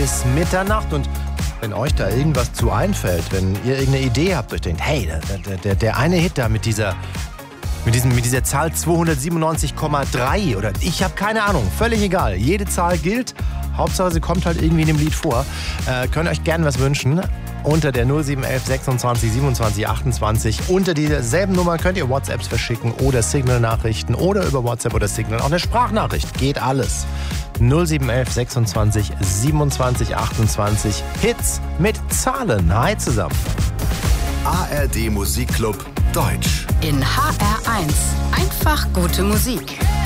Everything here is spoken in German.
bis Mitternacht. Und wenn euch da irgendwas zu einfällt, wenn ihr irgendeine Idee habt, euch denkt, hey, der eine Hit da mit dieser Zahl 297,3 oder ich habe keine Ahnung, völlig egal. Jede Zahl gilt, Hauptsache sie kommt halt irgendwie in dem Lied vor. Könnt ihr euch gerne was wünschen. Unter der 0711 26 27 28. Unter dieselben Nummer könnt ihr WhatsApps verschicken oder Signal-Nachrichten oder über WhatsApp oder Signal auch eine Sprachnachricht. Geht alles. 0711 26 27 28. Hits mit Zahlen. Hi zusammen. ARD Musikclub Deutsch. In HR1. Einfach gute Musik.